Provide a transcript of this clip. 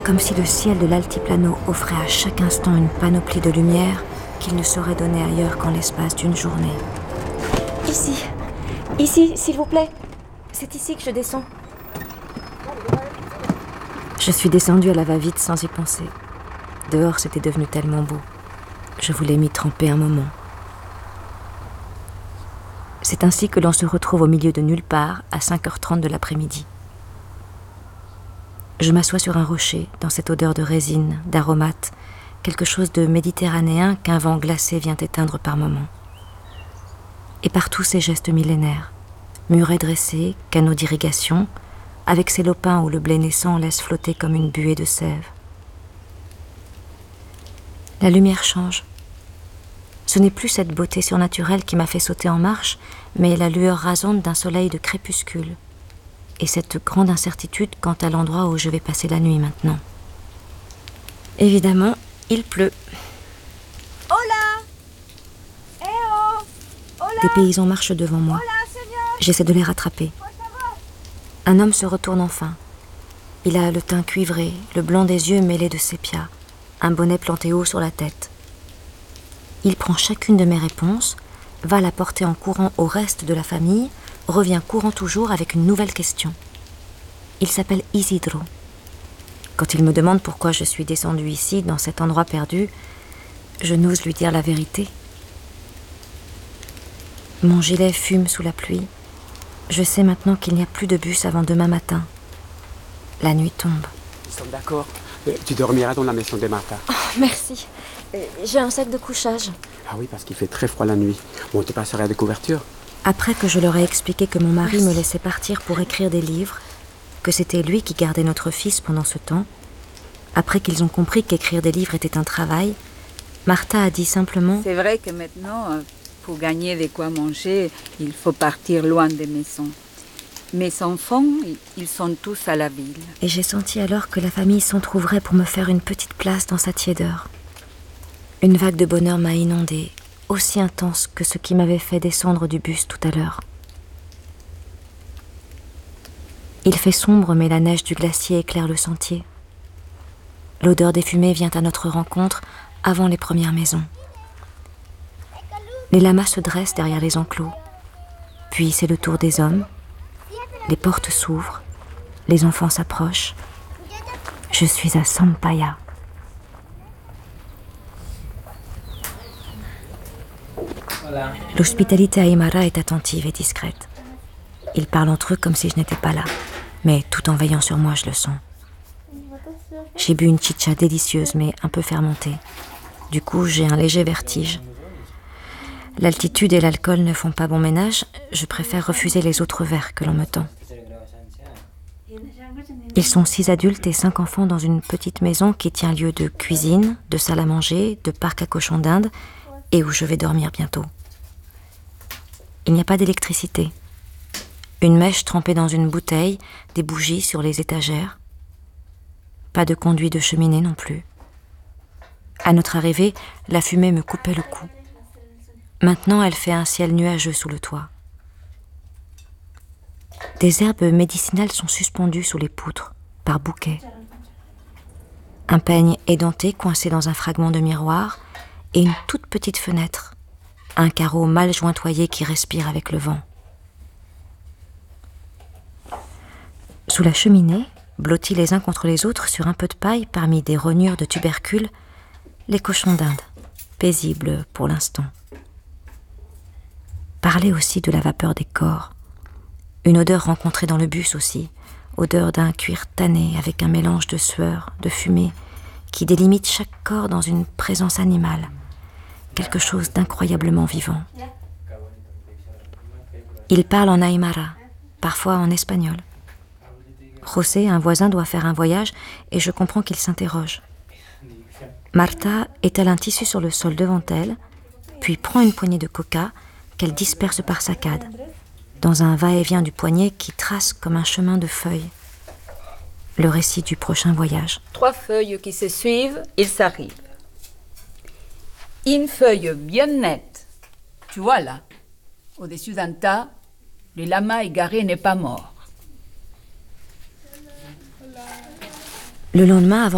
Comme si le ciel de l'altiplano offrait à chaque instant une panoplie de lumière qu'il ne saurait donner ailleurs qu'en l'espace d'une journée. Ici, s'il vous plaît. C'est ici que je descends. Je suis descendue à la va-vite sans y penser. Dehors, c'était devenu tellement beau. Je voulais m'y tremper un moment. C'est ainsi que l'on se retrouve au milieu de nulle part à 5h30 de l'après-midi. Je m'assois sur un rocher, dans cette odeur de résine, d'aromates, quelque chose de méditerranéen qu'un vent glacé vient éteindre par moments. Et par tous ces gestes millénaires, murets dressés, canaux d'irrigation, avec ces lopins où le blé naissant laisse flotter comme une buée de sève. La lumière change. Ce n'est plus cette beauté surnaturelle qui m'a fait sauter en marche, mais la lueur rasante d'un soleil de crépuscule. Et cette grande incertitude quant à l'endroit où je vais passer la nuit maintenant. Évidemment, il pleut. Hola! Eh oh! Hola! Des paysans marchent devant moi. Hola, señor! J'essaie de les rattraper. Un homme se retourne enfin. Il a le teint cuivré, le blanc des yeux mêlé de sépia, un bonnet planté haut sur la tête. Il prend chacune de mes réponses, va la porter en courant au reste de la famille, revient courant toujours avec une nouvelle question. Il s'appelle Isidro. Quand il me demande pourquoi je suis descendue ici, dans cet endroit perdu, je n'ose lui dire la vérité. Mon gilet fume sous la pluie. Je sais maintenant qu'il n'y a plus de bus avant demain matin. La nuit tombe. Nous sommes d'accord. Tu dormiras dans la maison de Martha. Oh, merci. J'ai un sac de couchage. Ah oui, parce qu'il fait très froid la nuit. Bon, tu passeras des couvertures. Après que je leur ai expliqué que mon mari me laissait partir pour écrire des livres, que c'était lui qui gardait notre fils pendant ce temps, après qu'ils ont compris qu'écrire des livres était un travail, Martha a dit simplement « C'est vrai que maintenant, pour gagner de quoi manger, il faut partir loin des maisons. Mes enfants, ils sont tous à la ville. » Et j'ai senti alors que la famille s'entr'ouvrait pour me faire une petite place dans sa tiédeur. Une vague de bonheur m'a inondée, aussi intense que ce qui m'avait fait descendre du bus tout à l'heure. Il fait sombre, mais la neige du glacier éclaire le sentier. L'odeur des fumées vient à notre rencontre avant les premières maisons. Les lamas se dressent derrière les enclos. Puis c'est le tour des hommes. Les portes s'ouvrent. Les enfants s'approchent. Je suis à Sampaya. L'hospitalité à Aymara est attentive et discrète. Ils parlent entre eux comme si je n'étais pas là. Mais tout en veillant sur moi, je le sens. J'ai bu une chicha délicieuse, mais un peu fermentée. Du coup, j'ai un léger vertige. L'altitude et l'alcool ne font pas bon ménage. Je préfère refuser les autres verres que l'on me tend. Ils sont 6 adultes et 5 enfants dans une petite maison qui tient lieu de cuisine, de salle à manger, de parc à cochons d'Inde et où je vais dormir bientôt. Il n'y a pas d'électricité. Une mèche trempée dans une bouteille, des bougies sur les étagères. Pas de conduit de cheminée non plus. À notre arrivée, la fumée me coupait le cou. Maintenant, elle fait un ciel nuageux sous le toit. Des herbes médicinales sont suspendues sous les poutres, par bouquets. Un peigne édenté coincé dans un fragment de miroir et une toute petite fenêtre, un carreau mal jointoyé qui respire avec le vent. Sous la cheminée, blottis les uns contre les autres sur un peu de paille parmi des rognures de tubercules, les cochons d'Inde, paisibles pour l'instant. Parler aussi de la vapeur des corps. Une odeur rencontrée dans le bus aussi, odeur d'un cuir tanné avec un mélange de sueur, de fumée, qui délimite chaque corps dans une présence animale, quelque chose d'incroyablement vivant. Ils parlent en aymara, parfois en espagnol. José, un voisin, doit faire un voyage et je comprends qu'il s'interroge. Martha étale un tissu sur le sol devant elle, puis prend une poignée de coca qu'elle disperse par saccades, dans un va-et-vient du poignet qui trace comme un chemin de feuilles. Le récit du prochain voyage. 3 feuilles qui se suivent, ils s'arrivent. Une feuille bien nette. Tu vois là, au-dessus d'un tas, le lama égaré n'est pas mort. Le lendemain, avant